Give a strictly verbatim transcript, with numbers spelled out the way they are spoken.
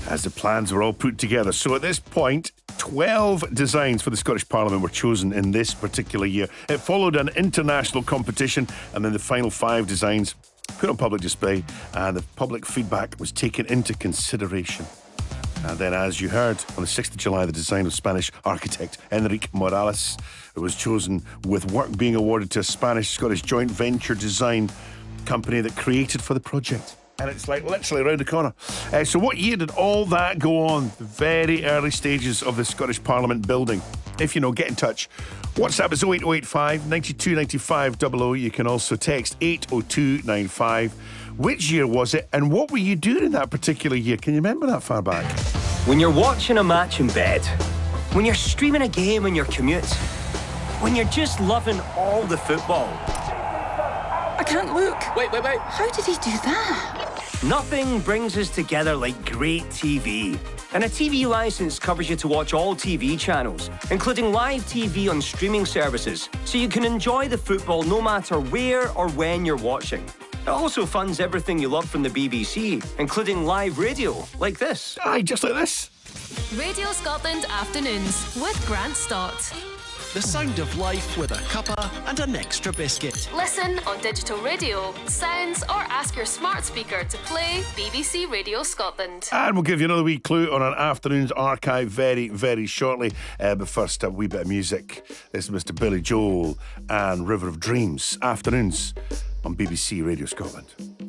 as the plans were all put together. So at this point, twelve designs for the Scottish Parliament were chosen in this particular year. It followed an international competition, and then the final five designs put on public display, and the public feedback was taken into consideration. And then, as you heard, on the sixth of July, the design of Spanish architect Enrique Morales was chosen, with work being awarded to a Spanish-Scottish joint venture design company that created for the project. And it's like literally around the corner. Uh, so what year did all that go on? The very early stages of the Scottish Parliament building. If you know, get in touch. WhatsApp is oh eight oh eight five, nine two nine five, double oh. You can also text eight oh two nine five. Which year was it, and what were you doing in that particular year? Can you remember that far back? When you're watching a match in bed, when you're streaming a game on your commute, when you're just loving all the football. I can't look. Wait, wait, wait. How did he do that? Nothing brings us together like great T V. And a T V licence covers you to watch all T V channels, including live T V on streaming services, so you can enjoy the football no matter where or when you're watching. It also funds everything you love from the B B C, including live radio, like this. Aye, just like this. Radio Scotland Afternoons with Grant Stott. The sound of life with a cuppa and an extra biscuit. Listen on digital radio, sounds, or ask your smart speaker to play B B C Radio Scotland. And we'll give you another wee clue on an afternoon's archive very, very shortly. Uh, but first, a wee bit of music. This is Mister Billy Joel and River of Dreams. Afternoons on B B C Radio Scotland.